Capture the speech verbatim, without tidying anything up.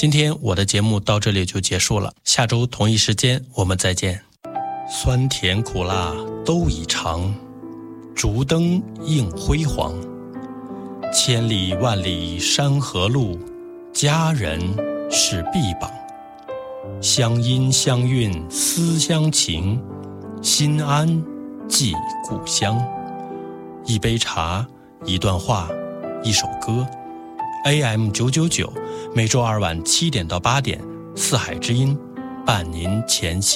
今天我的节目到这里就结束了，下周同一时间我们再见。酸甜苦辣都已尝，烛灯映辉煌。千里万里山河路，佳人是臂膀。乡音乡韵思乡情，心安寄故乡。一杯茶，一段话，一首歌。A M 九九九，每周二晚七点到八点，四海之音伴您前行。